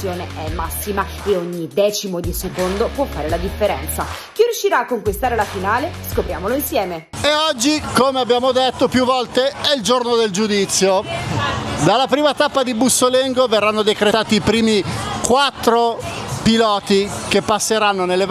tensione è massima e ogni decimo di secondo può fare la differenza. Chi riuscirà a conquistare la finale? Scopriamolo insieme. E oggi, come abbiamo detto più volte, è il giorno del giudizio. Dalla prima tappa di Bussolengo verranno decretati i primi 4 piloti che passeranno nelle